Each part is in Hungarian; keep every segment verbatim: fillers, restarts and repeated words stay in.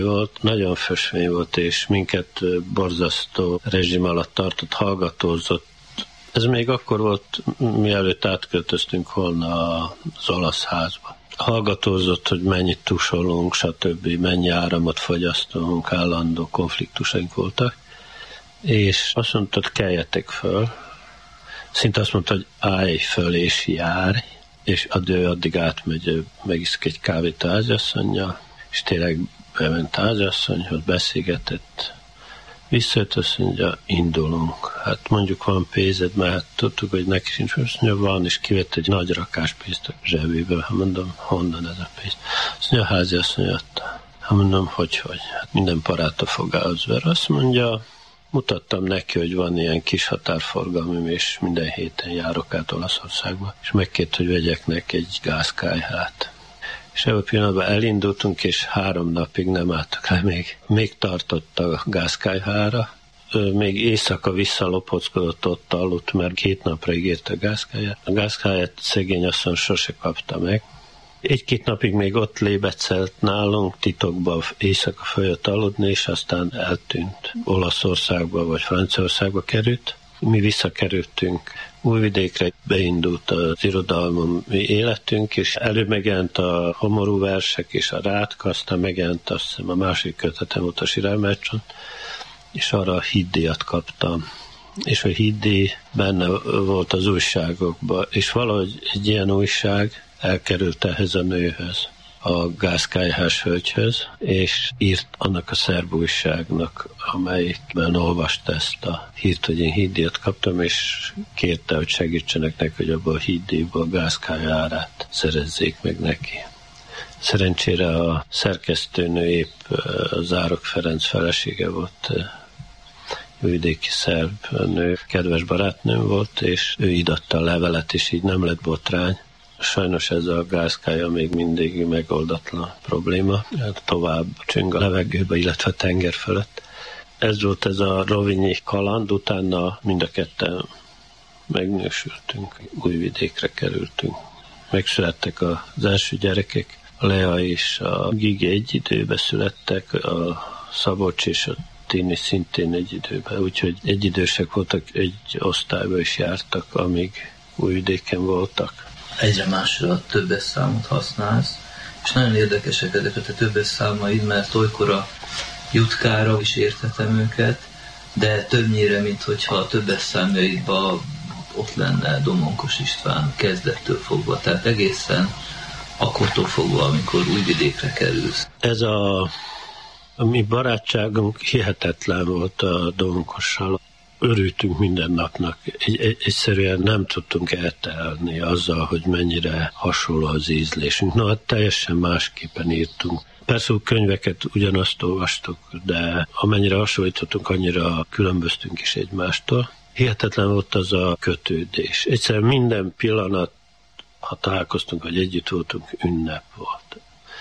volt, nagyon fösvény volt, és minket borzasztó rezsim alatt tartott, hallgatózott. Ez még akkor volt, mielőtt átköltöztünk volna az olasz házba. Hallgatózott, hogy mennyit tusolunk, stb., mennyi áramot fogyasztunk, állandó konfliktusaink voltak, és azt mondta, hogy keljetek föl. Szinte azt mondta, hogy állj föl és járj, és ő addig átmegy, megiszik egy kávét a háziasszonnyal, és tényleg bement a háziasszonyhoz, beszélgetett, visszajött, azt mondja, indulunk. Hát mondjuk van pénzed, mert hát tudtuk, hogy neki sincs, azt mondja, van, és kivett egy nagy rakás pénzt a zsebéből. Hát mondom, honnan ez a pénz? Azt mondja, a háziasszony adta. Hát mondom, hogy, hogy? Hát minden parát a fogához ver. Azt mondja, mutattam neki, hogy van ilyen kis határforgalmim, és minden héten járok át Olaszországba, és megkért, hogy vegyek neki egy gázkályhát. És ebben a pillanatban elindultunk, és három napig nem álltak le, még, még tartott a gázkályhára. Még éjszaka visszalopockodott, ott aludt, mert két napra ígért a gázkályát. A gázkályát szegény asszony sose kapta meg. Egy-két napig még ott lébecelt nálunk, titokban éjszaka följött aludni, és aztán eltűnt. Olaszországba vagy Franciaországba került. Mi visszakerültünk Újvidékre, beindult az irodalmi életünk, és előbb megjelent a Homorú versek és a Rátka, aztán megjelent azt hiszem a másik kötetem volt a Sirálmercsont, és arra a híddíjat kaptam. És a híddíj benne volt az újságokban, és valahogy egy ilyen újság elkerült ehhez a nőhöz, a gázkályhás hölgyhöz, és írt annak a szerb újságnak, amelyikben olvasta ezt a hírt, hogy én híddíjat kaptam, és kérte, hogy segítsenek neki, hogy abban a híddíjból a gázkályha árát szerezzék meg neki. Szerencsére a szerkesztőnő épp Zárok Ferenc felesége volt, vidéki szerb nő, kedves barátnőm volt, és ő íratta a levelet, és így nem lett botrány. Sajnos ez a gázkályha még mindig megoldatlan probléma. Tovább csüng a levegőbe, illetve a tenger fölött. Ez volt ez a rovinyi kaland, utána mind a ketten megnősültünk, Újvidékre kerültünk. Megszülettek az első gyerekek, a Lea és a Gigi egy időben születtek, a Szabolcs és a Tini szintén egy időben, úgyhogy egyidősek voltak, egy osztályba is jártak, amíg Újvidéken voltak. Egyre másra többes számot használsz, és nagyon érdekesek ezeket a többes számaid, mert olykor a jutkára is érthetem őket, de többnyire, mint hogyha a többes számjaidban ott lenne Domonkos István kezdettől fogva, tehát egészen akkortól fogva, amikor Újvidékre kerülsz. Ez a, a mi barátságunk hihetetlen volt a Domonkossal. Örültünk minden napnak. Egy, egy, egyszerűen nem tudtunk eltelni azzal, hogy mennyire hasonló az ízlésünk. No, hát teljesen másképpen írtunk. Persze könyveket ugyanazt olvastuk, de amennyire hasonlítottunk, annyira különböztünk is egymástól. Hihetetlen volt az a kötődés. Egyszerűen minden pillanat, ha találkoztunk, vagy együtt voltunk, ünnep volt.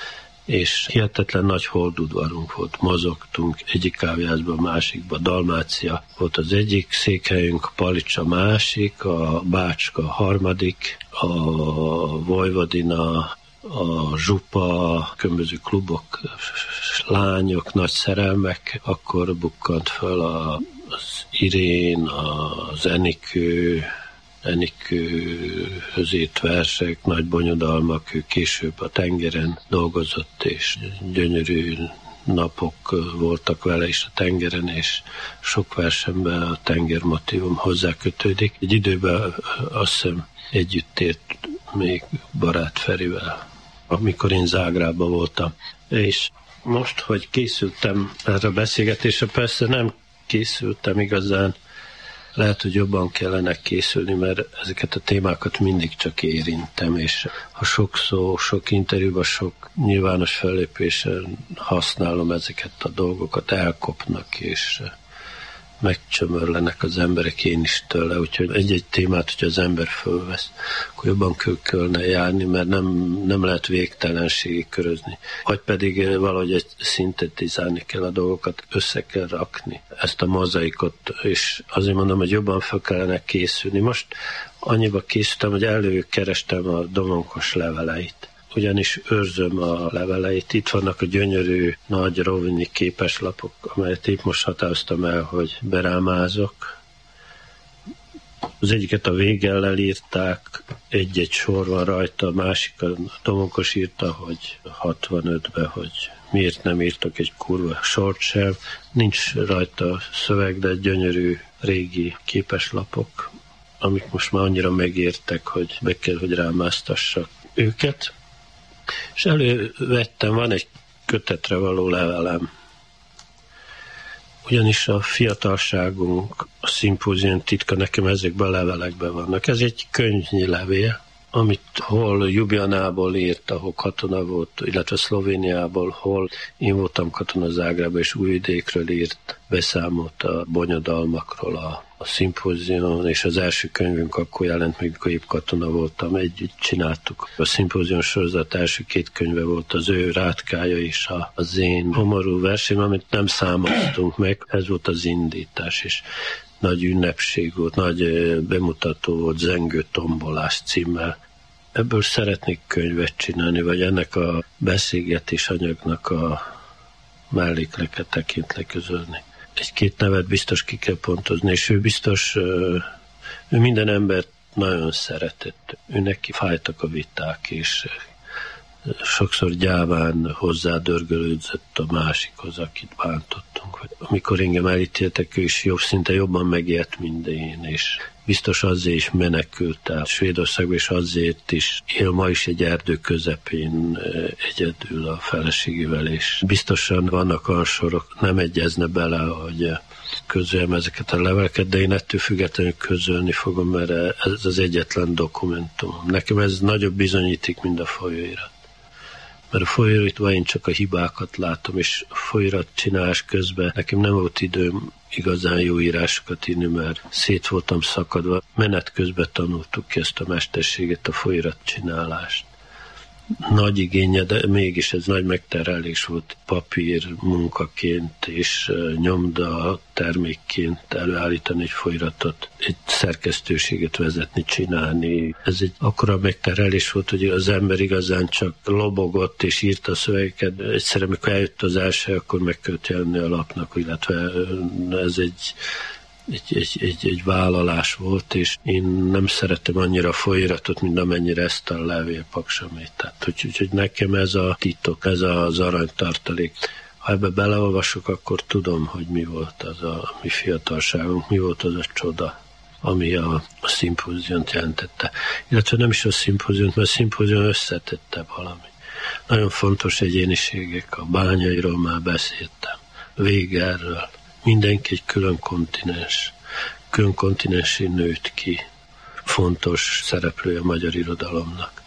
És hihetetlen nagy holdudvarunk volt, mozogtunk egyik kávéházba, a másikba, Dalmácia volt az egyik székhelyünk, Palics a másik, a Bácska a harmadik, a Vojvodina, a Zsupa, különböző klubok, lányok, nagy szerelmek, akkor bukkant föl az Irén, az Enikő, Enikőhöz írt versek, nagy bonyodalmak, ő később a tengeren dolgozott, és gyönyörű napok voltak vele is a tengeren, és sok versenben a tenger motívum hozzá kötődik. Egy időben azt hiszem együtt ért még barát Ferivel, amikor én Zágrában voltam. És most, hogy készültem erre a beszélgetésre, persze nem készültem igazán, lehet, hogy jobban kellene készülni, mert ezeket a témákat mindig csak érintem, és ha sok szó, sok interjúban, sok nyilvános fellépésen használom ezeket a dolgokat, elkopnak, és megcsömörlenek az emberek, én is tőle, úgyhogy egy-egy témát, hogyha az ember fölvesz, akkor jobban kellene járni, mert nem, nem lehet végtelenségig körözni. Vagy pedig valahogy egy szintetizálni kell a dolgokat, össze kell rakni ezt a mozaikot, és azért mondom, hogy jobban fel kellene készülni. Most annyiba készültem, hogy előkerestem a Domonkos leveleit, ugyanis őrzöm a leveleit. Itt vannak a gyönyörű nagy rovnyi képeslapok, amelyet épp most határoztam el, hogy berámázok. Az egyiket a Végellel írták, egy-egy sor van rajta, a másik a Domonkos írta, hogy hatvanötben, hogy miért nem írtak egy kurva sort sem. Nincs rajta szöveg, de gyönyörű régi képeslapok, amik most már annyira megértek, hogy be kell, hogy rámáztassak őket. És elővettem, van egy kötetre való levelem. Ugyanis a fiatalságunk, a szimpózium titka nekem ezekben a levelekben vannak. Ez egy könyvnyi levél, amit hol Ljubljanából írt, ahol katona volt, illetve Szlovéniából, hol én voltam katona Zágrában, és Újvidékről írt, beszámolt a bonyodalmakról a, a szimpóziumon, és az első könyvünk akkor jelent, mikor épp katona voltam, együtt csináltuk. A szimpózium sorozat első két könyve volt az ő Rátkája és a, az én homorú versém, amit nem számoltunk meg, ez volt az indítás, és nagy ünnepség volt, nagy bemutató volt, Zengő tombolás címmel. Ebből szeretnék könyvet csinálni, vagy ennek a beszélgetés anyagnak a mellékleket tekintve közölni. Egy-két nevet biztos ki kell pontozni, és ő biztos, ő minden embert nagyon szeretett. Ő neki fájtak a viták, és sokszor gyáván hozzádörgölődzött a másikhoz, akit bántottunk. Amikor engem elítéltek, ő is jobb, szinte jobban megijedt, mint én, és biztos azért is menekült el Svédországba, és azért is él ma is egy erdő közepén egyedül a feleségével, és biztosan vannak olyan sorok, nem egyezne bele, hogy közöljem ezeket a leveleket, de én ettől függetlenül közölni fogom, mert ez az egyetlen dokumentum. Nekem ez nagyobb bizonyíték, mint a folyóirat. Mert a folyóiratban én csak a hibákat látom, és a folyóirat csinálás közben nekem nem volt időm igazán jó írásokat írni, mert szét voltam szakadva. Menet közben tanultuk ki ezt a mesterséget, a folyóirat csinálást. Nagy igénye, de mégis ez nagy megterhelés volt papír munkaként és nyomda termékként előállítani egy folyóiratot, egy szerkesztőséget vezetni, csinálni. Ez egy akkora megterhelés volt, hogy az ember igazán csak lobogott és írta a szövegeket. Egyszerűen, amikor eljött az első, akkor meg kellett jelenni a lapnak, illetve ez egy Egy, egy, egy, egy vállalás volt, és én nem szeretem annyira a folyóiratot, mint amennyire ezt a levélpaksamét. Tehát, hogy, hogy, hogy nekem ez a titok, ez az aranytartalék. Ha ebbe beleolvasok, akkor tudom, hogy mi volt az a mi fiatalságunk, mi volt az a csoda, ami a, a szimpóziont jelentette. Illetve nem is a szimpóziont, mert a szimpózion összetette valami. Nagyon fontos egyéniségek, a Bányairól már beszéltem, Végelről. Mindenki egy külön kontinens, külön kontinensé nőtt ki, fontos szereplője a magyar irodalomnak.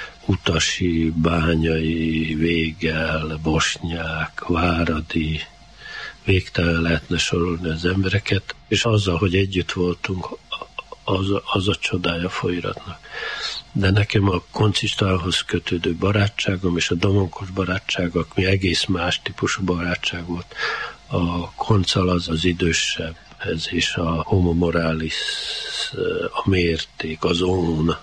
Utasi, Bányai, Végel, Bosnyák, Váradi, végtelen lehetne sorolni az embereket, és azzal, hogy együtt voltunk, az, az a csodája a folyóiratnak. De nekem a Koncistához kötődő barátságom és a Domonkos barátságok, mi egész más típusú barátság volt. A Konccal az az idősebb, ez és a homo moralis, a mérték, az ón,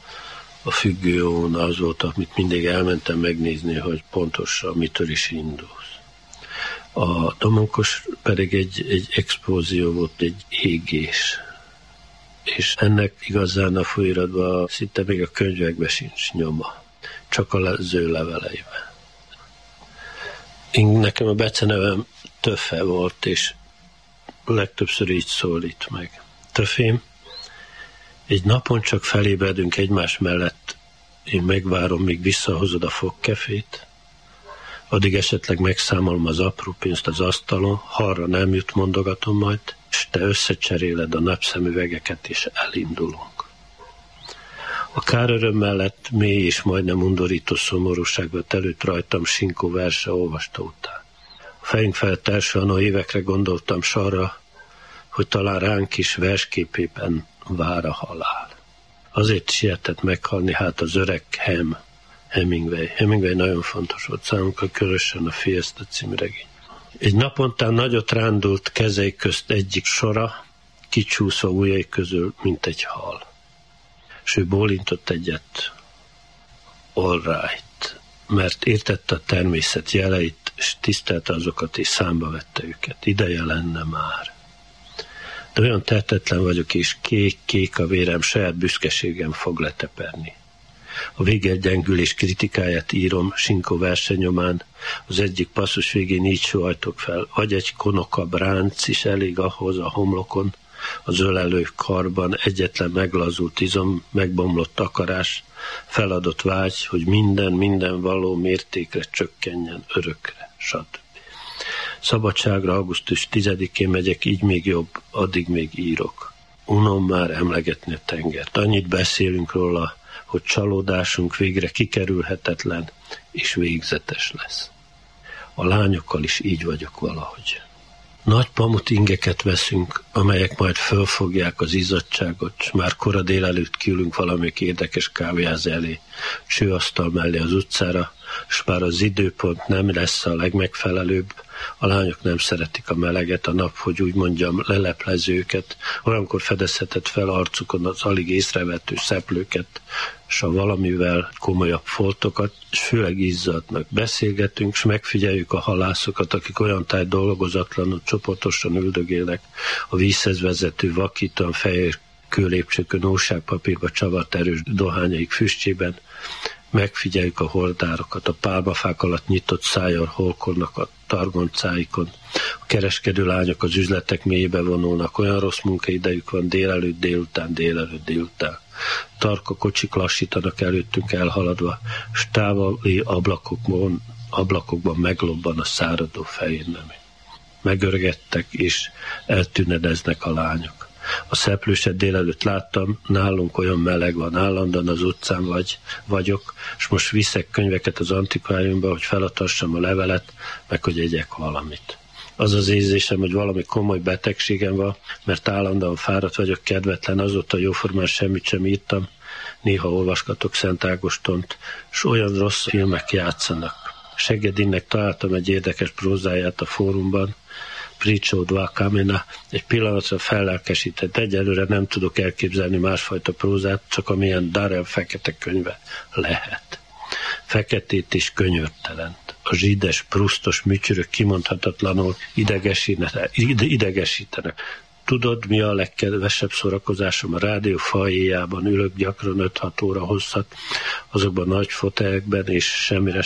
a függő ón, az volt, amit mindig elmentem megnézni, hogy pontosan mitől is indulsz. A Domonkos pedig egy, egy expózió volt, egy égés. És ennek igazán a folyóiratban szinte még a könyvekben sincs nyoma, csak a ző leveleiben. Én, nekem a becenevem Töfe volt, és legtöbbször így szólít meg. Töfém, egy napon csak felébredünk egymás mellett, én megvárom, míg visszahozod a fogkefét, addig esetleg megszámolom az apró pénzt az asztalon, ha arra nem jut, mondogatom majd, és te összecseréled a napszemüvegeket, és elindulunk. A káröröm mellett mély és majdnem undorító szomorúságba telült rajtam Sinkó verse olvasta után. A fejünk felett első anno évekre gondoltam sarra, hogy talán ránk is versképében vár a halál. Azért sietett meghalni, hát az öreg Hem, Hemingway. Hemingway nagyon fontos volt számunkra, különösen a Fiesta című regény. Egy napontán nagyot rándult kezei közt egyik sora, kicsúszva ujjai közül, mint egy hal. S ő bólintott egyet. All right. mert értette a természet jeleit, és tisztelte azokat, és számba vette őket. Ideje lenne már. De olyan tehetetlen vagyok, és kék-kék a vérem, saját büszkeségem fog leteperni. A végergyengülés kritikáját írom Sinkó versenyomán, az egyik passzus végén így sóhajtok fel, vagy egy konokabb ránc is elég ahhoz a homlokon, az ölelő karban egyetlen meglazult izom, megbomlott akarás, feladott vágy, hogy minden, minden való mértékre csökkenjen örökre, stb. Szabadságra augusztus tizedikén megyek, így még jobb, addig még írok. Unom már emlegetni a tengert. Annyit beszélünk róla, hogy csalódásunk végre kikerülhetetlen és végzetes lesz. A lányokkal is így vagyok valahogy. Nagy pamut ingeket veszünk, amelyek majd fölfogják az izzadságot, s már kora délelőtt kiülünk valamelyik érdekes kávéház elé, csőasztal mellé az utcára, s már az időpont nem lesz a legmegfelelőbb, a lányok nem szeretik a meleget, a nap, hogy úgy mondjam, leleplezőket, olyankor fedezheted fel arcukon az alig észrevettő szeplőket, s a valamivel komolyabb foltokat, és főleg izzadnak. Beszélgetünk, s megfigyeljük a halászokat, akik olyan táj dolgozatlanul csoportosan üldögélnek a vízhez vezető vakítóan fehér kőlépcsőkön újságpapírba csavart erős dohányaik füstjében, megfigyeljük a hordárokat, a pálmafák alatt nyitott szájjal holkodnak a targoncáikon. A kereskedő lányok az üzletek mélyébe vonulnak, olyan rossz munkaidejük van délelőtt, délután, délelőtt, délután. Tarka kocsik lassítanak előttünk elhaladva, s távoli ablakokban, ablakokban meglobban a száradó fehér nemű. Megörgettek és eltűnedeznek a lányok. A szeplőset délelőtt láttam, nálunk olyan meleg van, állandóan az utcán vagy, vagyok, és most viszek könyveket az antikváriumba, hogy feladassam a levelet, meg hogy egyek valamit. Az az érzésem, hogy valami komoly betegségem van, mert állandóan fáradt vagyok, kedvetlen, azóta jóformán semmit sem írtam, néha olvaskatok Szent Ágostont, és olyan rossz filmek játszanak. Segedinnek találtam egy érdekes prózáját a fórumban, Pricsó dva Kamena, egy pillanatra fellelkesített, egyelőre nem tudok elképzelni másfajta prózát, csak amilyen Darrell fekete könyve lehet. Feketét és könyörtelent. A zsides, prusztos műcsörök kimondhatatlanul idegesítenek. idegesítenek. Tudod, mi a legkedvesebb szórakozásom? A rádió fajéjában ülök gyakran öt-hat óra hosszat, azokban nagy fotelekben, és semmire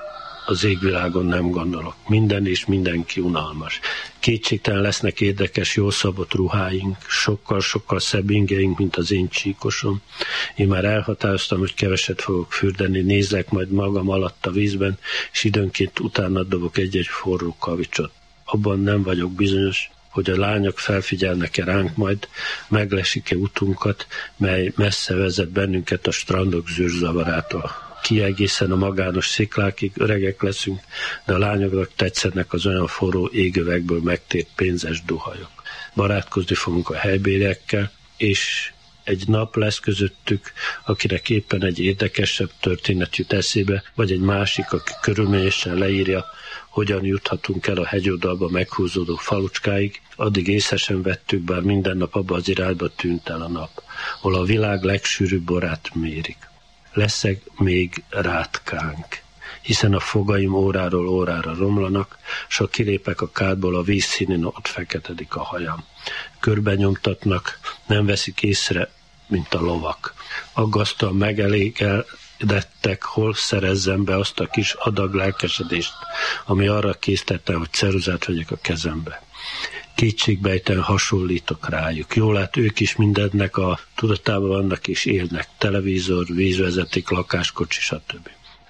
az égvilágon nem gondolok. Minden és mindenki unalmas. Kétségtelen lesznek érdekes, jól szabott ruháink, sokkal-sokkal szebb ingeink, mint az én csíkosom. Én már elhatároztam, hogy keveset fogok fürdeni, nézek majd magam alatt a vízben, és időnként utána dobok egy-egy forró kavicsot. Abban nem vagyok bizonyos, hogy a lányok felfigyelnek-e ránk, majd meglesik-e utunkat, mely messze vezet bennünket a strandok zűrzavarától. Ki egészen a magános sziklákig, öregek leszünk, de a lányoknak tetszenek az olyan forró égövekből megtért pénzes duhajok. Barátkozni fogunk a helybériekkel, és egy nap lesz közöttük, akinek éppen egy érdekesebb történet jut eszébe, vagy egy másik, aki körülményesen leírja, hogyan juthatunk el a hegyoldalba meghúzódó falucskáig, addig észre sem vettük, bár minden nap abba az irányba tűnt el a nap, hol a világ legsűrűbb borát mérik. Leszek még rátkánk, hiszen a fogaim óráról órára romlanak, s ha kilépek a kádból, a vízszínén ott feketedik a hajam. Körbenyomtatnak, nem veszik észre, mint a lovak. Aggasztóan megelégedettek, hol szerezzem be azt a kis adag lelkesedést, ami arra késztette, hogy ceruzát vegyek a kezembe. Kétségbejten hasonlítok rájuk. Jól lát, ők is mindennek a tudatában vannak és élnek. Televízor, vízvezeték, lakáskocsi, stb.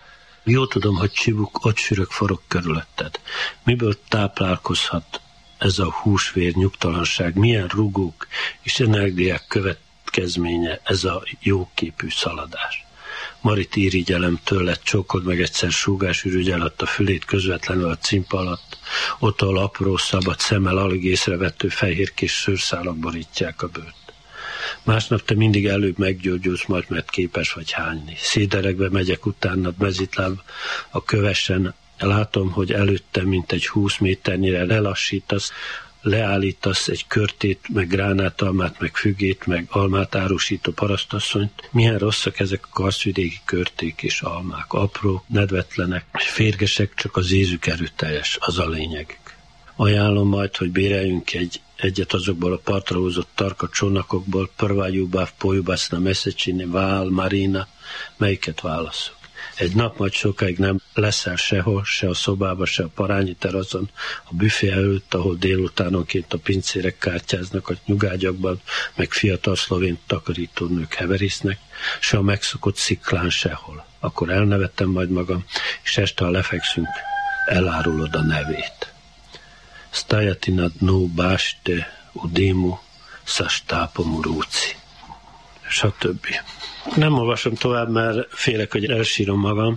Jó tudom, hogy csibuk, ott sürök forog körülötted. Miből táplálkozhat ez a húsvér nyugtalanság? Milyen rugók és energiák következménye ez a jóképű szaladás? Marit irigyelem tőled, csókold meg egyszer súgásürügy alatt a fülét közvetlenül a cimpa alatt, ott ahol apró, szabad szemmel alig észrevettő fehérkés szőrszálak borítják a bőrt. Másnap te mindig előbb meggyógyulsz, majd mert képes vagy hányni. Széderekbe megyek utánad mezitláb a kövesen, látom, hogy előttem mint egy húsz méternyire lelassítasz, leállítasz egy körtét, meg gránátalmát, meg fügét, meg almát árusító parasztasszonyt. Milyen rosszak ezek a karszvidéki körték és almák. Apró, nedvetlenek, férgesek, csak az ízük erőteljes, az a lényegük. Ajánlom majd, hogy béreljünk egy, egyet azokból a partra húzott tarka csónakokból, Prva Pojubászna, Meszecini, Vál, Marina, melyiket válasszuk. Egy nap majd sokáig nem leszel sehol, se a szobába, se a parányi teraszon, a büfé előtt, ahol délutánonként a pincérek kártyáznak a nyugágyakban, meg fiatal szlovén takarítónők heverisznek, se a megszokott sziklán sehol. Akkor elnevettem majd magam, és este, ha lefekszünk, elárulod a nevét. Stajati na dnu bašte u dimu sa štápom u ruci. Stb. Nem olvasom tovább, mert félek, hogy elsírom magam.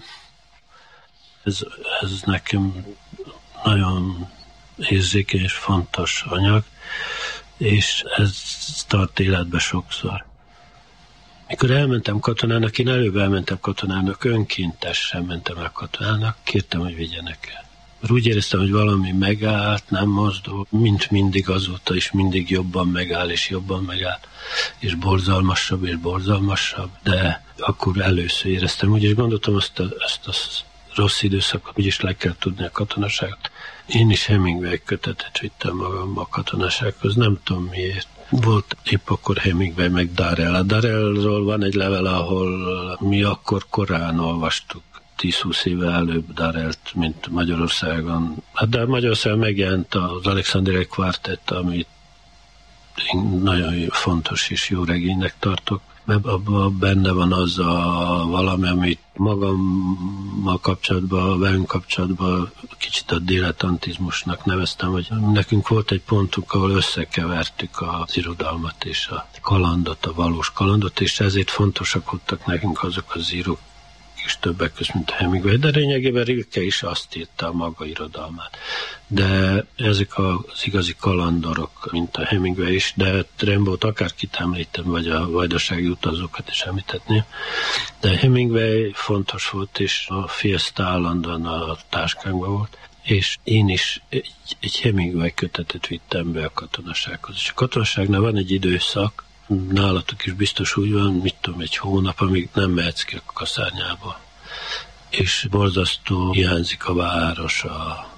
Ez, ez nekem nagyon érzékeny és fontos anyag, és ez tart életbe sokszor. Mikor elmentem katonának, én előbb elmentem katonának, önkéntesen mentem el katonának, kértem, hogy vigyenek el. Mert úgy éreztem, hogy valami megállt, nem mozdul, mint mindig azóta is mindig jobban megáll, és jobban megáll, és borzalmasabb, és borzalmasabb, de akkor először éreztem úgy, és gondoltam, azt a, ezt a rossz időszakot úgyis le kell tudni a katonaságot. Én is Hemingway kötetet vittem magam a katonasághoz, nem tudom miért. Volt épp akkor Hemingway meg Darrell. A Darrellról van egy level, ahol mi akkor korán olvastuk. tíz-húsz éve előbb Darrellt, mint Magyarországon. Hát de Magyarországon megjelent az Alexandria Quartett, amit én nagyon fontos és jó regénynek tartok. Mert abban benne van az a valami, amit magammal kapcsolatban, velünk kapcsolatban kicsit a dilettantizmusnak neveztem, hogy nekünk volt egy pontunk, ahol összekevertük az irodalmat és a kalandot, a valós kalandot, és ezért fontosak voltak nekünk azok az írók, és többek között, mint Hemingway, de lényegében Rilke is azt írta a maga irodalmát. De ezek az igazi kalandorok, mint a Hemingway is, de Rimbaudot akárkit említem, vagy a vajdasági utazókat is említetném, de Hemingway fontos volt, és a Fiesta állandóan a táskánkban volt, és én is egy, egy Hemingway kötetet vittem be a katonasághoz. És a katonaságnál van egy időszak, nálatok is biztos úgy van, mit tudom, egy hónap, amíg nem mehetsz ki a kaszárnyába. És borzasztó hiányzik a város, a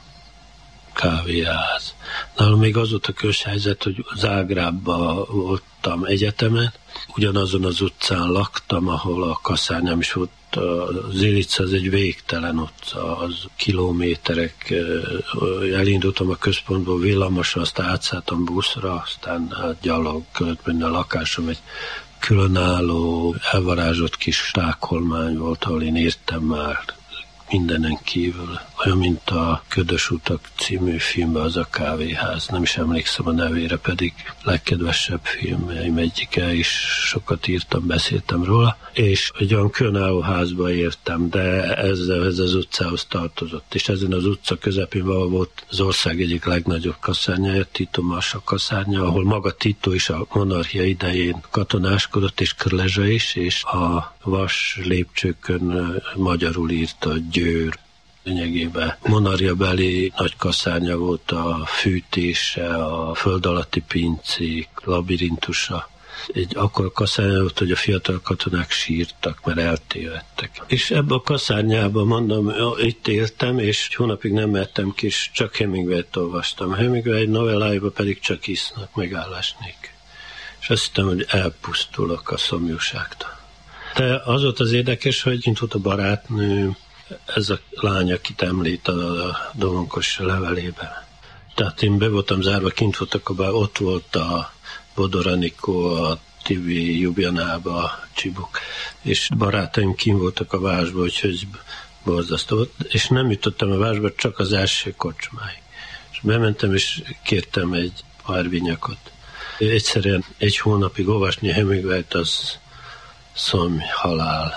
kávéház. Nálam még az volt a közhelyzet, hogy Zágrábban voltam egyetemen, ugyanazon az utcán laktam, ahol a kaszárnyám is volt. Az Ilica az egy végtelen utca, az kilométerek. Elindultam a központból villamosra, aztán átszálltam buszra, aztán gyalog költ benne a lakásom. Egy különálló, elvarázsolt kis stákolmány volt, ahol én értem már mindenen kívül. Olyan, mint a Ködös utak című filmben az a kávéház. Nem is emlékszem a nevére, pedig legkedvesebb filmjeim egyike is, sokat írtam, beszéltem róla. És egy olyan különálló házba értem, de ez, ez az utcához tartozott. És ezen az utca közepén valahol volt az ország egyik legnagyobb kaszárnyája, Tito Massa kaszárnya, ahol maga Tito is a monarchia idején katonáskodott, és Krlezsa is, és a vas lépcsőkön magyarul írta Győr. Lényegében monarchiabeli nagy kaszárnya volt, a fűtése, a föld alatti pincék, labirintusa. Egy akkor kaszárnya volt, hogy a fiatal katonák sírtak, mert eltévedtek. És ebbe a kaszárnyába, mondom, itt éltem, és egy hónapig nem mehettem ki, és csak Hemingway-t olvastam. Hemingway novelláiba pedig csak isznak, megállásnék. És azt hittem, hogy elpusztulok a szomjúságtól. De az volt az érdekes, hogy kint volt a barátnő, ez a lány, akit említ a Domonkos levelében. Tehát én be voltam zárva, kint voltak, ott volt a Bodor Anikó, a Tibi Jubjanába, a Csibuk, és barátaim kint voltak a városban, úgyhogy borzasztó volt, és nem jutottam a városba, csak az első kocsmáig. És bementem, és kértem egy párvinyakot. Egyszerűen egy hónapig olvasni Hemingwayt, az szomj, halál.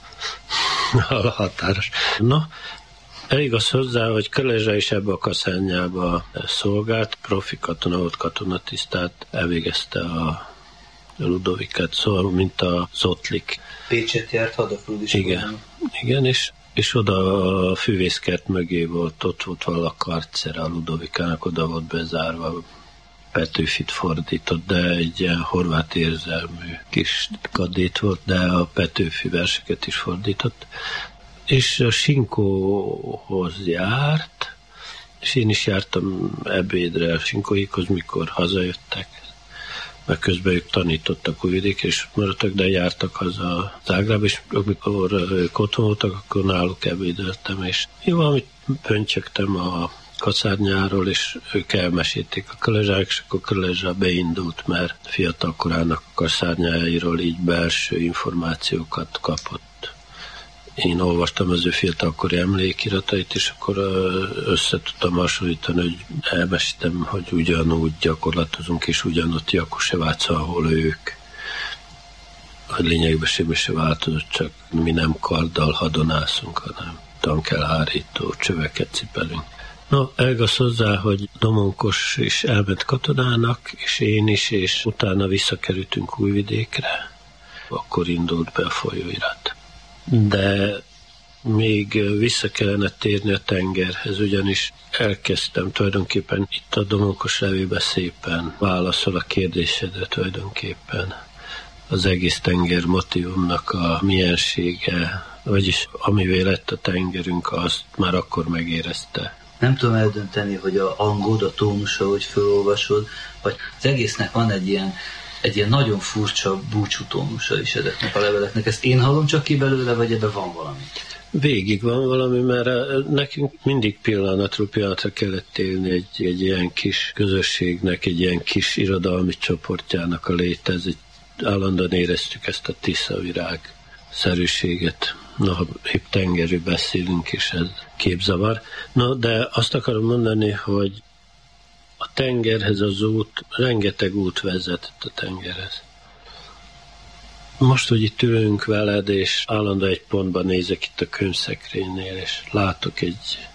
Határos. Na, elég az hozzá, hogy Krlezsa is ebbe a kaszárnyába szolgált, profi katona volt, katonatisztát, elvégezte a Ludovikát, szóval, mint a Zotlik. Pécset járt hadafrúd is. Igen, igen, és, és oda a fűvészkert mögé volt, ott volt vala karcere a Ludovikának, oda volt bezárva. Petőfit fordított, de egy ilyen horvát érzelmű kis kadét volt, de a Petőfi verseket is fordított. És a Sinkóhoz járt, és én is jártam ebédre a Sinkóikhoz, mikor hazajöttek, mert közben ők tanítottak Újvidéken, és maradtak, de jártak haza Zágrába, és amikor ők otthon voltak, akkor náluk ebédeltem, és én valamit pöntyögtem a kacárnyáról, és ők elmesélték a Kolozsák, és akkor Kolozsá beindult, mert fiatal korának a kacárnyáiról így belső információkat kapott. Én olvastam az ő fiatalkori emlékiratait, és akkor össze tudtam hasonlítani, hogy elmesítem, hogy ugyanúgy gyakorlatozunk, és ugyanott Jakuseváca, ahol ők, hogy lényegben semmi se változott, csak mi nem karddal hadonászunk, hanem tankelhárító csöveket cipelünk. No, elgasz hozzá, hogy Domonkos is elment katonának, és én is, és utána visszakerültünk Újvidékre. Akkor indult be a folyóirat. De még vissza kellene térni a tengerhez, ugyanis elkezdtem tulajdonképpen itt a Domonkos levébe szépen válaszol a kérdésedre tulajdonképpen. Az egész tenger motívumnak a miensége, vagyis amivé lett a tengerünk, azt már akkor megérezte. Nem tudom eldönteni, hogy a angod, a tónusa, hogy felolvasod, vagy az egésznek van egy ilyen, egy ilyen nagyon furcsa búcsú tónusa is ezeknek a leveleknek. Ezt én hallom csak ki belőle, vagy ebben van valami? Végig van valami, mert nekünk mindig pillanatról pillanatra kellett élni egy, egy ilyen kis közösségnek, egy ilyen kis irodalmi csoportjának a létezét. Állandóan éreztük ezt a tiszavirág szerűséget. Na, épp tengerről beszélünk, és ez képzavar. No, de azt akarom mondani, hogy a tengerhez az út, rengeteg út vezetett a tengerhez. Most, hogy itt ülünk veled, és állandóan egy pontban nézek itt a könyvszekrénynél, és látok egy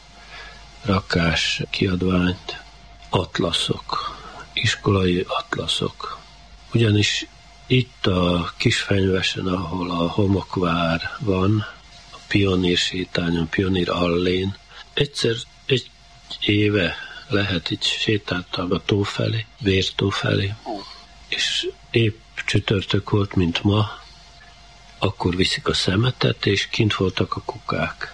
rakás kiadványt, atlaszok, iskolai atlaszok. Ugyanis itt a Kisfenyvesen, ahol a homokvár van, a Pionír sétányon, Pionír allén, egyszer egy éve lehet itt sétáltam a tó felé, Vértó felé, és épp csütörtök volt, mint ma, akkor viszik a szemetet, és kint voltak a kukák.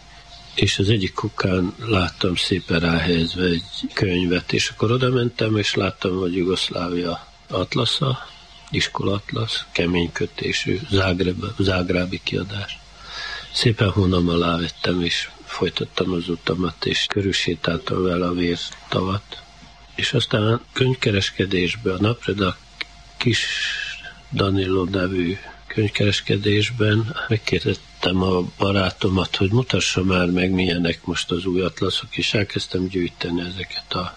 És az egyik kukán láttam szépen ráhelyezve egy könyvet, és akkor oda mentem, és láttam, hogy Jugoszlávia atlasza, iskolatlasz, kemény kötésű, Zágráb, zágrábi kiadás. Szépen hónam alá vettem, és folytattam az utamat, és körülsétáltam vele a Vértavat. És aztán könyvkereskedésben, a Napreda Kis Danilo nevű könyvkereskedésben megkérdeztem a barátomat, hogy mutassa már meg, milyenek most az új atlaszok, és elkezdtem gyűjteni ezeket a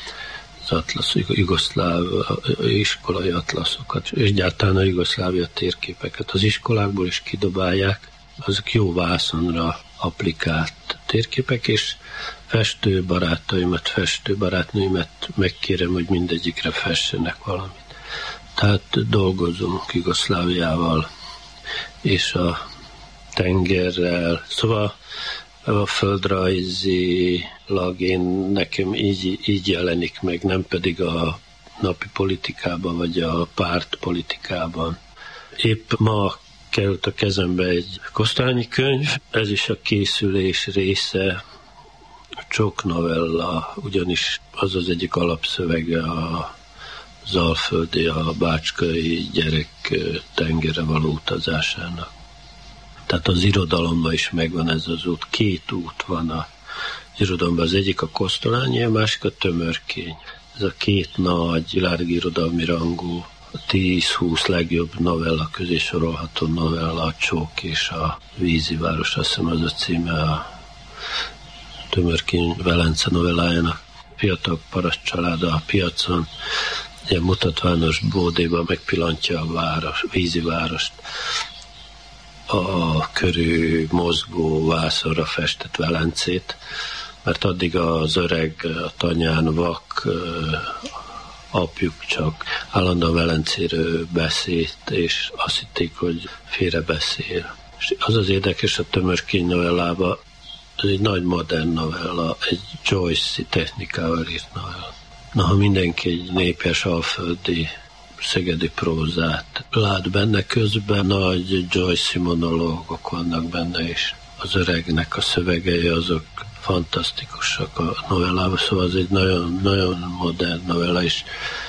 az atlasz, jugoszláv iskolai atlaszokat, és egyáltalán a Jugoszlávia térképeket. Az iskolákból is kidobálják, azok jó vászonra applikált térképek, és festő barátaimat, festő barátnőimet megkérem, hogy mindegyikre fessenek valamit. Tehát dolgozunk Jugoszláviával és a tengerrel. Szóval a földrajzilag én nekem így, így jelenik meg, nem pedig a napi politikában vagy a pártpolitikában. Épp ma került a kezembe egy Kosztolányi könyv, ez is a készülés része, sok novella, ugyanis az az egyik alapszövege a az alföldi, a bácskai gyerek tengerre való utazásának. Tehát az irodalomban is megvan ez az út. Két út van az irodalomban. Az egyik a Kosztolányi, a másik a Tömörkény. Ez a két nagy világirodalmi rangú, a tíz-húsz legjobb novella közé sorolható novella, a Csók és a Víziváros, azt hiszem az a címe a Tömörkény Velence novellájának. Fiatal paraszt család a piacon, ilyen mutatvános bódéban megpillantja a város, vízivárost, a körül mozgó vászonra festett Velencét, mert addig az öreg, a tanyán vak apjuk csak állandóan Velencéről beszélt, és azt hitték, hogy félre beszél. És az az érdekes a Tömörkény novellában, ez egy nagy modern novella, egy Joyce-i technikával írt novella. Na, ha mindenki egy népes alföldi szegedi prózát lát benne, közben nagy Joyce monológok vannak benne, és az öregnek a szövegei azok fantasztikusak a novellában, szóval ez egy nagyon, nagyon modern novella, és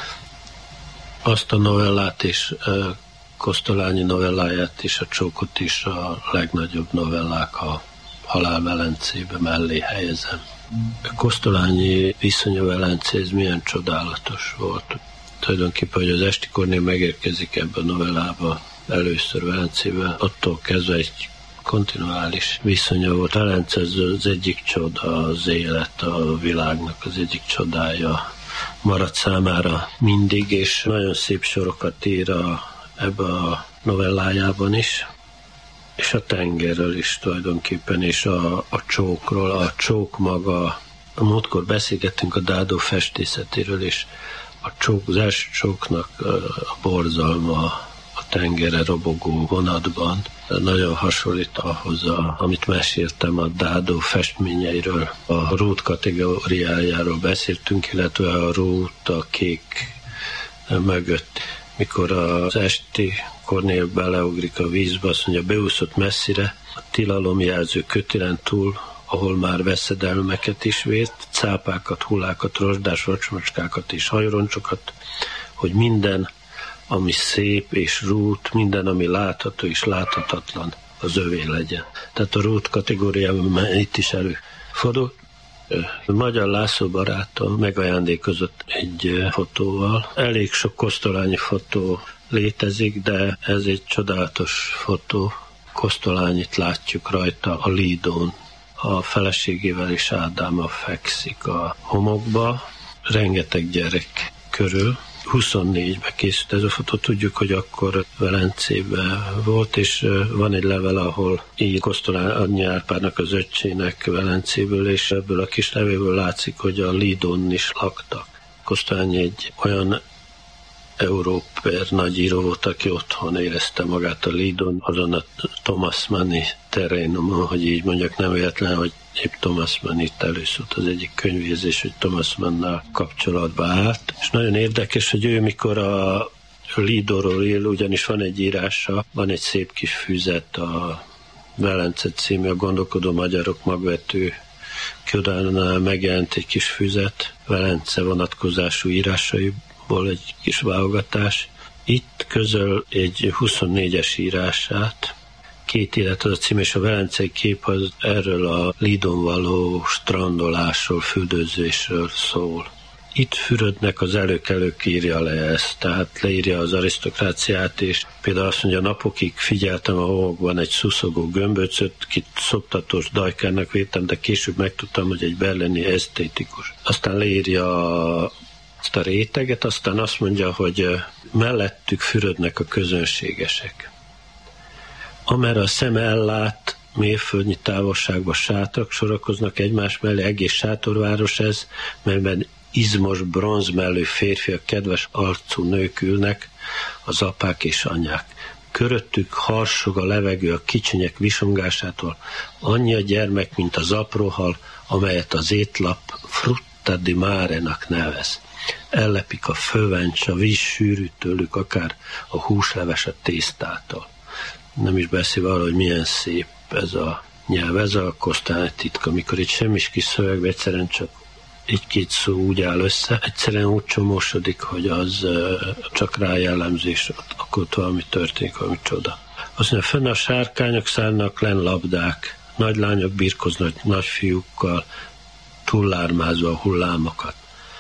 azt a novellát is, Kosztolányi novelláját és a Csókot is a legnagyobb novellák a Halál Velencébe mellé helyezem. A Kosztolányi viszonya Velencéhez milyen csodálatos volt. Tulajdonképpen, hogy az Esti Kornél megérkezik ebbe a novellába először Velencébe, attól kezdve egy kontinuális viszonya volt. Velence az egyik csoda, az élet, a világnak az egyik csodája maradt számára mindig, és nagyon szép sorokat ír a, ebbe a novellájában is, és a tengerről is tulajdonképpen, és a, a csókról. A csók maga, a múltkor beszélgettünk a Dádó festészetéről, és a csók, az első csóknak a borzalma a tengerre robogó vonatban nagyon hasonlít ahhoz, a, amit meséltem a Dádó festményeiről. A rút kategóriájáról beszéltünk, illetve a rút a kék mögött. Mikor az Esti Kornél beleugrik a vízbe, azt mondja, beúszott messzire, a tilalomjelző kötélen túl, ahol már veszedelmeket is vért, cápákat, hullákat, rozsdás rocsmacskákat és hajroncsokat, hogy minden, ami szép és rút, minden, ami látható és láthatatlan, az övé legyen. Tehát a rút kategóriában itt is előfordul. Magyar László barátom megajándékozott egy fotóval. Elég sok kosztolányi fotó létezik, de ez egy csodálatos fotó. Kosztolányit látjuk rajta a Lidón. A feleségével és Ádáma fekszik a homokba. Rengeteg gyerek körül. huszonnégyben készült ez a fotó, tudjuk, hogy akkor Velencében volt, és van egy level, ahol így Kosztolányi Árpádnak az öccsének Velencéből, és ebből a kis levélből látszik, hogy a Lidón is laktak. Kosztolányi egy olyan európer nagyíró volt, aki otthon érezte magát a Lidón, azon a Thomas Manni terrénomon, hogy így mondjak, nem véletlen, hogy épp Thomas Mann itt előszólt az egyik könyvérzés, hogy Thomas Mannnal kapcsolatba állt. És nagyon érdekes, hogy ő mikor a Lidóról él, ugyanis van egy írása, van egy szép kis füzet, a Velence című, a Gondolkodó Magyarok magvető kiadónál megjelent egy kis füzet, Velence vonatkozású írásaiból egy kis válogatás. Itt közöl egy huszonnégyes írását, két élet az a cím, és a velencei kép az erről a Lidón való strandolásról, fürdőzésről szól. Itt fürödnek az előkelők, írja le ezt, tehát leírja az arisztokráciát, és például azt mondja, napokig figyeltem a homokban egy szuszogó gömböcöt, kit szoptatós dajkának vétem, de később megtudtam, hogy egy berlini esztétikus. Aztán leírja azt a réteget, aztán azt mondja, hogy mellettük fürödnek a közönségesek. Amerre a szem ellát, mérföldnyi távolságban sátrak sorakoznak egymás mellé, egész sátorváros ez, melyben izmos, bronzmellő férfiak, kedves arcú nők ülnek, az apák és anyák. Köröttük harsog a levegő a kicsinyek visongásától, annyi a gyermek, mint az apróhal, amelyet az étlap frutta di mare-nak nevez. Ellepik a fővencs, a víz sűrű tőlük, akár a húsleves a tésztától. Nem is beszélve arra, hogy milyen szép ez a nyelv, ez a Kosztolányi titka, amikor itt semmis kis szövegbe egyszerűen csak egy-két szó úgy áll össze, egyszerűen úgy csomósodik, hogy az csak rá jellemzés, akkor valami történik, valami csoda. Azt mondja, fönn a sárkányok szárnak len labdák, nagy lányok birkoznak nagy fiúkkal, túllármázva a hullámokat,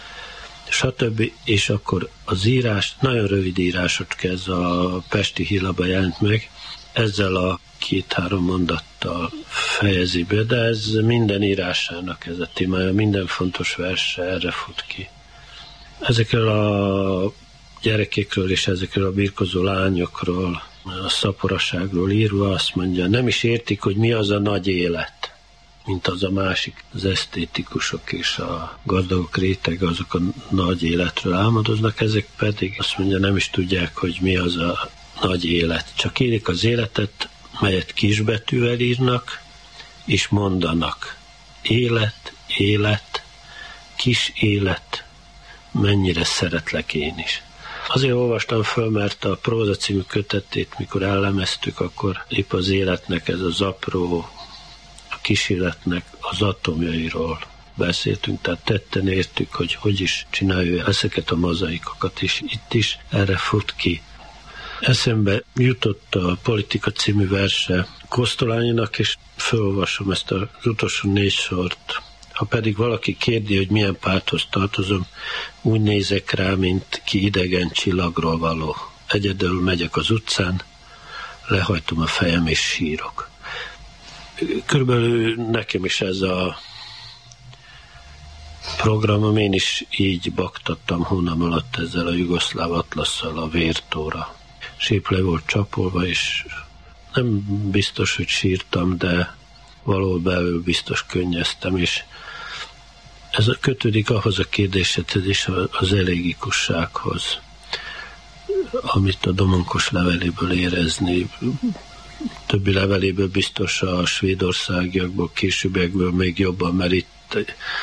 stb. És akkor az írás, nagyon rövid írásocska, ez a Pesti Hílaba jelent meg, ezzel a két-három mondattal fejezi be, de ez minden írásának ez a témája, minden fontos verse erre fut ki. Ezekről a gyerekekről és ezekről a birkozó lányokról, a szaporaságról írva azt mondja, nem is értik, hogy mi az a nagy élet, mint az a másik, az esztétikusok és a gazdagok rétege, azok a nagy életről álmodoznak, ezek pedig azt mondja, nem is tudják, hogy mi az a nagy élet. Csak élik az életet, melyet kisbetűvel írnak, és mondanak. Élet, élet, kis élet, mennyire szeretlek én is. Azért olvastam föl, mert a Próza című kötetét, mikor ellemeztük, akkor épp az életnek ez az apró, a kis életnek az atomjairól beszéltünk, tehát tetten értük, hogy hogy is csinálja ezeket a mozaikokat, és itt is erre fut ki. Eszembe jutott a Politika című verse Kosztolányinak, és felolvasom ezt az utolsó négy sort. Ha pedig valaki kérdi, hogy milyen párthoz tartozom, úgy nézek rá, mint ki idegen csillagról való. Egyedül megyek az utcán, lehajtom a fejem és sírok. Körülbelül nekem is ez a programom, én is így baktattam hónap alatt ezzel a jugoszláv atlasszal a vértóra. Sép le volt csapolva, és nem biztos, hogy sírtam, de valahol belül biztos könnyeztem, és ez kötődik ahhoz a kérdéshez is, az elégikussághoz, amit a Domonkos leveléből érezni. Többi leveléből biztos a svédországiakból, későbbiekből még jobban, mert itt,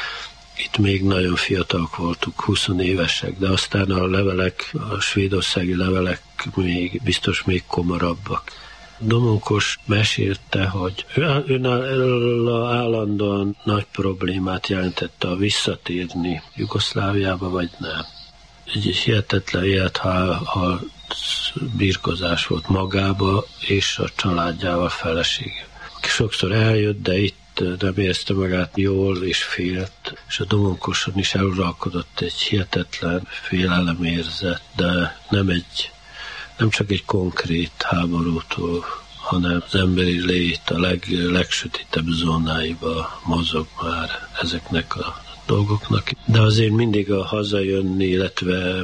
itt még nagyon fiatalok voltunk, húsz évesek, de aztán a levelek, a svédországi levelek még, biztos még komorabbak. Domonkos mesélte, hogy ő állandóan nagy problémát jelentette a visszatérni Jugoszláviába, vagy nem. Egy hihetetlen élethal birkozás volt magába és a családjával, felesége. Aki sokszor eljött, de itt nem érezte magát jól és félt, és a Domonkoson is eluralkodott egy hihetetlen félelemérzet, de nem egy nem csak egy konkrét háborútól, hanem az emberi lét a leg, legsötétebb zónáiba mozog már ezeknek a dolgoknak. De azért mindig a hazajönni, illetve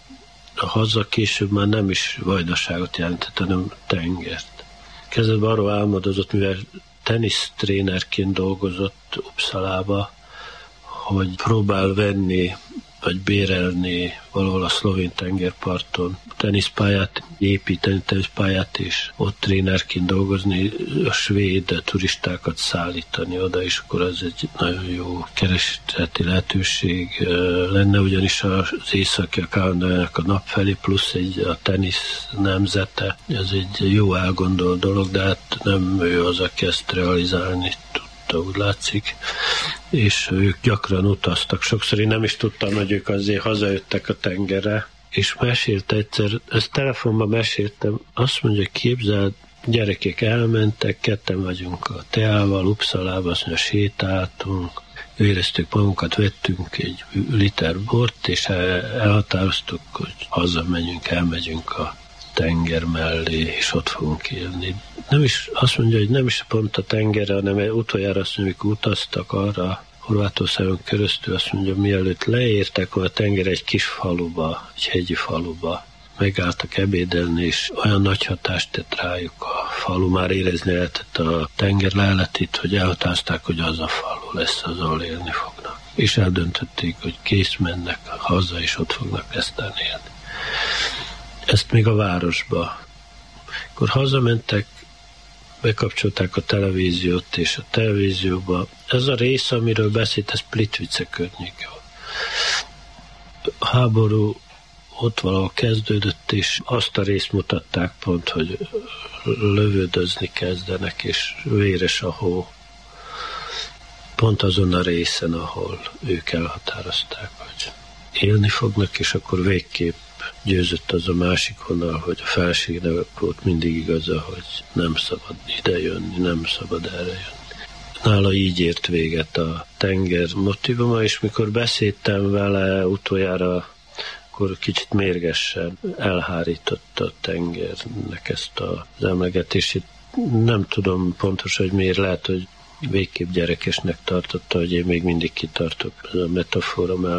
a haza később már nem is vajdaságot jelentett, hanem tengert. Kezdetben arról álmodozott, mivel tenisztrénerként dolgozott Uppsalába, hogy próbál venni vagy bérelni valahol a szlovén tengerparton teniszpályát, építeni teniszpályát, és ott trénerként dolgozni, a svéd turistákat szállítani oda, és akkor ez egy nagyon jó kereseti lehetőség lenne, ugyanis az északiak állandóak a nap felé, plusz egy a tenisz nemzete, ez egy jó elgondolt dolog, de hát nem ő az, aki ezt realizálni tud. Úgy látszik, és ők gyakran utaztak. Sokszor én nem is tudtam, hogy ők azért hazajöttek a tengerre, és mesélt egyszer, ezt telefonban meséltem, azt mondja, képzeld, gyerekek elmentek, ketten vagyunk a Teával, Uppsalába, azt mondja, sétáltunk, éreztük magunkat, vettünk egy liter bort, és elhatároztuk, hogy hazamegyünk, elmegyünk a tenger mellé, és ott fogunk élni. Nem is, azt mondja, hogy nem is pont a tengerre, hanem utoljára azt mondja, amikor utaztak arra Horvátországon keresztül, azt mondja, mielőtt leértek a tenger egy kis faluba, egy hegyi faluba, megálltak ebédelni, és olyan nagy hatást tett rájuk a falu, már érezni lehetett a tenger leletét, hogy elhatározták, hogy az a falu lesz, az, ahol élni fognak. És eldöntötték, hogy kész, mennek haza, és ott fognak eztán élni. Ezt még a városba. Akkor hazamentek, bekapcsolták a televíziót, és a televízióba. Ez a rész, amiről beszélt, ez Plitvice környéke. A háború ott valahol kezdődött, és azt a részt mutatták pont, hogy lövöldözni kezdenek, és véres a hó. Pont azon a részen, ahol ők elhatározták, hogy élni fognak, és akkor végképp győzött az a másik vonal, hogy a felségnek volt mindig igaza, hogy nem szabad ide jönni, nem szabad erre jönni. Nála így ért véget a tenger motivuma, és mikor beszéltem vele utoljára, akkor kicsit mérgesen elhárította a tengernek ezt az emlegetését. Nem tudom pontosan, hogy miért, lehet, hogy végképp gyerekesnek tartotta, hogy én még mindig kitartok ez a metafora